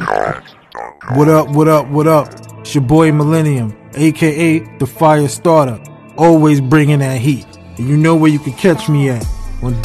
What up, what up, what up? It's your boy Millennium, aka the Fire Starter. Always bringing that heat. And you know where you can catch me at.